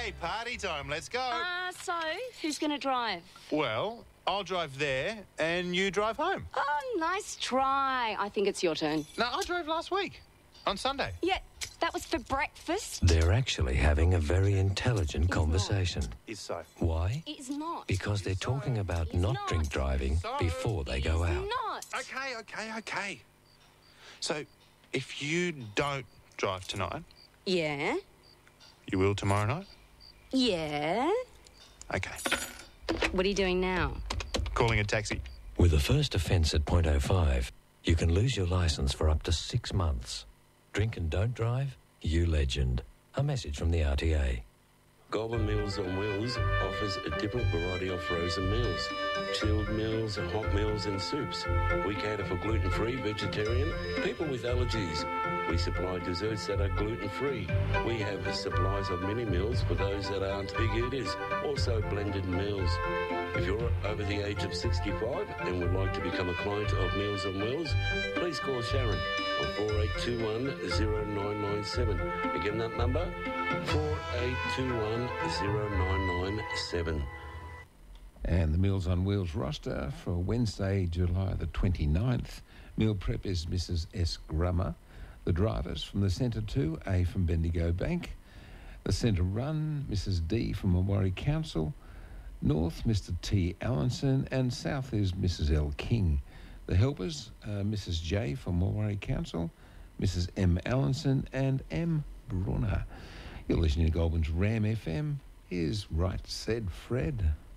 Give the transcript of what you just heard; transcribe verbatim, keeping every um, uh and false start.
Okay, party time. Let's go. Uh, so, who's going to drive? Well, I'll drive there and you drive home. Oh, nice try. I think it's your turn. No, I drove last week on Sunday. Yeah, that was for breakfast. They're actually having a very intelligent It's conversation. Is so. Why? It's not. Because they're talking about It's not not. drink driving So before they go It's out. not. Okay, okay, okay. So, if you don't drive tonight, Yeah? you will tomorrow night? Yeah? Okay. What are you doing now? Calling a taxi. With a first offence at point oh five, you can lose your licence for up to six months. Drink and don't drive? You legend. A message from the R T A. Goulburn Meals on Wheels offers a different variety of frozen meals. Chilled meals, hot meals and soups. We cater for gluten-free, vegetarian, people with allergies. We supply desserts that are gluten-free. We have supplies of mini meals for those that aren't big eaters. Also blended meals. If you're over the age of sixty-five and would like to become a client of Meals on Wheels, please call Sharon on four eight two one, zero nine nine seven. Again, that number, four eight two one, zero nine nine seven. And the Meals on Wheels roster for Wednesday, July the twenty-ninth. Meal prep is Missus S. Grummer. The drivers from the Centre two, A from Bendigo Bank. The Centre Run, Missus D from Macquarie Council. North, Mister T. Allenson, and South is Missus L. King. The helpers, uh, Missus J from Macquarie Council, Missus M. Allenson, and M. Brunner. You're listening to Goulburn's Ram F M. Here's Right Said Fred.